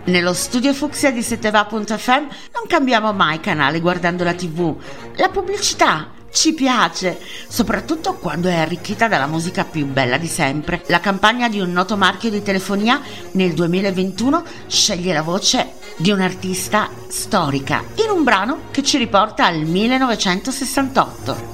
Nello studio Fucsia di Seteva.fm non cambiamo mai canale guardando la TV. La pubblicità ci piace, soprattutto quando è arricchita dalla musica più bella di sempre. La campagna di un noto marchio di telefonia nel 2021 sceglie la voce di un'artista storica in un brano che ci riporta al 1968.